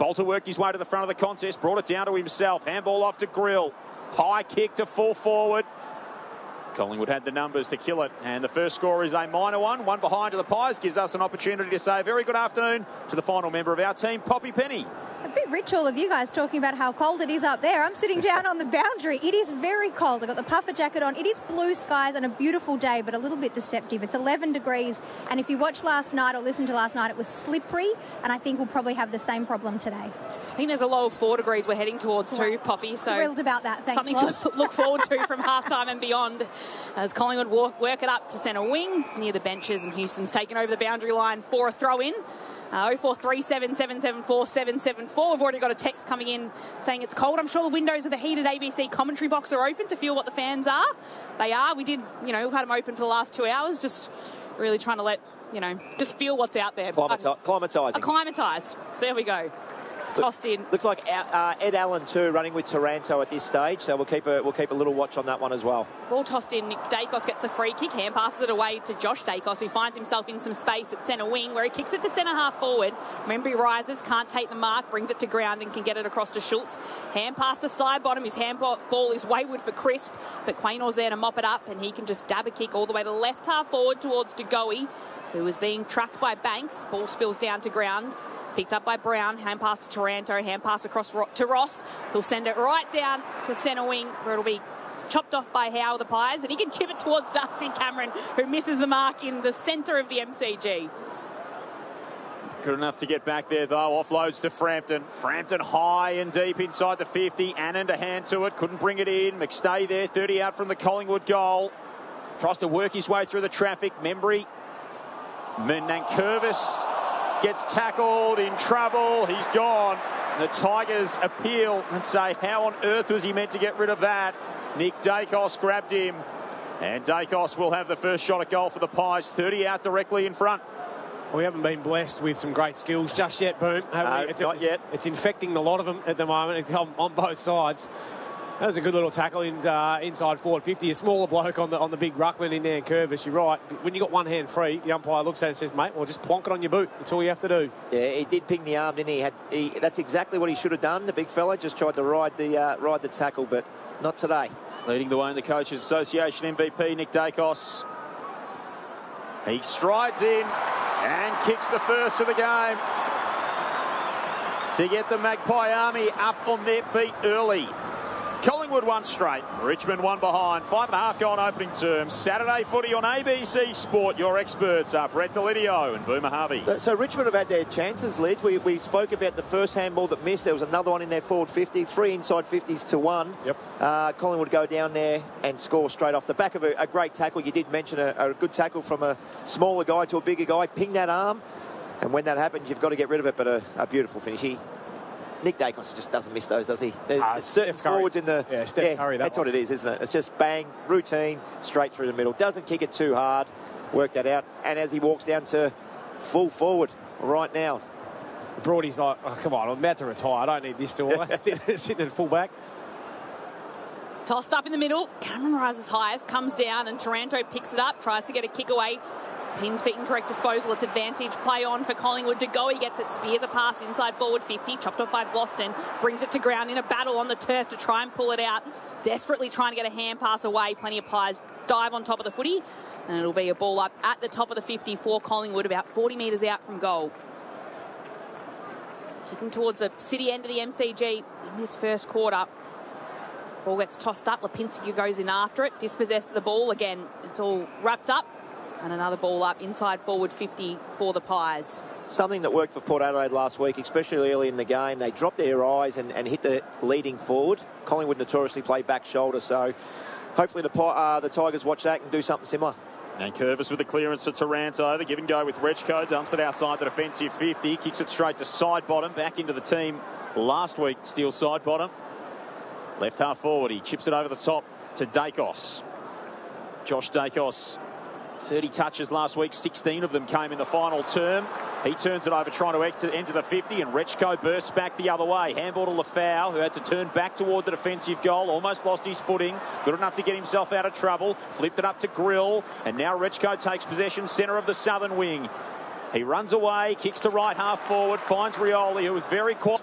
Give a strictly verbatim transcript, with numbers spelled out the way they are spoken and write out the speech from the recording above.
Bolter worked his way to the front of the contest, brought it down to himself. Handball off to Grill. High kick to full forward. Collingwood had the numbers to kill it, and the first score is a minor one. One behind to the Pies gives us an opportunity to say a very good afternoon to the final member of our team, Poppy Penny. A bit rich, all of you guys talking about how cold it is up there. I'm sitting down on the boundary. It is very cold. I've got the puffer jacket on. It is blue skies and a beautiful day, but a little bit deceptive. It's eleven degrees, and if you watched last night or listened to last night, it was slippery, and I think we'll probably have the same problem today. I think there's a low of four degrees we're heading towards too, Poppy. So thrilled about that. Thanks, something Loz. to look forward to from halftime and beyond as Collingwood walk, work it up to centre wing near the benches, and Houston's taken over the boundary line for a throw-in. Uh, oh four three seven, seven seven four, seven seven four. We've already got a text coming in saying it's cold. I'm sure the windows of the heated A B C commentary box are open to feel what the fans are. They are. We did, you know, we've had them open for the last two hours, just really trying to let, you know, just feel what's out there. Climati- climatising. Acclimatise. There we go. It's tossed in. Looks like uh, Ed Allen too running with Taranto at this stage, so we'll keep a we'll keep a little watch on that one as well. Ball tossed in. Nick Daicos gets the free kick, hand passes it away to Josh Daicos, who finds himself in some space at centre wing, where he kicks it to centre half forward. Membry rises, can't take the mark, brings it to ground and can get it across to Schultz. Hand pass to side bottom. His hand ball is wayward for Crisp, but Quaynor's there to mop it up, and he can just dab a kick all the way to left half forward towards DeGoey, who is being tracked by Banks. Ball spills down to ground. Picked up by Brown, hand pass to Taranto, hand pass across to Ross. He'll send it right down to centre wing, where it'll be chopped off by Howe, the Pies, and he can chip it towards Darcy Cameron, who misses the mark in the centre of the M C G. Good enough to get back there, though. Offloads to Frampton. Frampton high and deep inside the fifty. Annan to hand to it. Couldn't bring it in. McStay there, thirty out from the Collingwood goal. Tries to work his way through the traffic. Membry. Nankervis gets tackled, in trouble. He's gone. The Tigers appeal and say, how on earth was he meant to get rid of that? Nick Daicos grabbed him. And Daicos will have the first shot at goal for the Pies. thirty out directly in front. We haven't been blessed with some great skills just yet, Boom. Haven't No, we? It's, not it's, yet. It's infecting a lot of them at the moment. It's on, on both sides. That was a good little tackle in, uh, inside forward fifty. A smaller bloke on the on the big ruckman in there, Curvis. You're right. When you got one hand free, the umpire looks at it and says, mate, well, just plonk it on your boot. That's all you have to do. Yeah, he did ping the arm, didn't he? he, had, he that's exactly what he should have done. The big fella just tried to ride the uh, ride the tackle, but not today. Leading the way in the Coaches Association M V P, Nick Daicos. He strides in and kicks the first of the game to get the Magpie Army up on their feet early. Collingwood one straight, Richmond one behind. Five and a half gone opening term. Saturday footy on A B C Sport. Your experts are Brett Delidio and Boomer Harvey. So Richmond have had their chances, Liz. We, we spoke about the first handball that missed. There was another one in their forward fifty, three inside fifties to one. Yep. Uh, Collingwood go down there and score straight off the back of a, a great tackle. You did mention a, a good tackle from a smaller guy to a bigger guy. Ping that arm, and when that happens, you've got to get rid of it. But a, a beautiful finish. He, Nick Daicos just doesn't miss those, does he? There's uh, certain forwards in the... Yeah, Steph yeah, Curry, that that's one. what it is, isn't it? It's just bang, routine, straight through the middle. Doesn't kick it too hard. Work that out. And as he walks down to full forward right now. Broady's like, oh, come on, I'm about to retire. I don't need this to all. Sitting at full back. Tossed up in the middle. Cameron rises highest, comes down, and Taranto picks it up, tries to get a kick away. Pinned for incorrect disposal. It's advantage play on for Collingwood. To go, he gets it, spears a pass inside forward fifty, chopped off by Boston, brings it to ground in a battle on the turf to try and pull it out. Desperately trying to get a hand pass away. Plenty of Pies dive on top of the footy, and it'll be a ball up at the top of the fifty for Collingwood, about forty metres out from goal. Kicking towards the city end of the M C G in this first quarter. Ball gets tossed up. Lipinski goes in after it, dispossessed of the ball. Again, it's all wrapped up. And another ball up inside forward fifty for the Pies. Something that worked for Port Adelaide last week, especially early in the game. They dropped their eyes and, and hit the leading forward. Collingwood notoriously play back shoulder, so hopefully the, uh, the Tigers watch that and do something similar. And Curvis with the clearance to Taranto. The give and go with Rechko. Dumps it outside the defensive fifty. Kicks it straight to side bottom. Back into the team last week. Steele side bottom. Left half forward. He chips it over the top to Daicos. Josh Daicos. thirty touches last week, sixteen of them came in the final term. He turns it over, trying to exit enter the fifty, and Rechko bursts back the other way. Handball to Lafau, who had to turn back toward the defensive goal. Almost lost his footing. Good enough to get himself out of trouble. Flipped it up to Grill, and now Rechko takes possession, centre of the southern wing. He runs away, kicks to right half forward, finds Rioli, who was very quiet.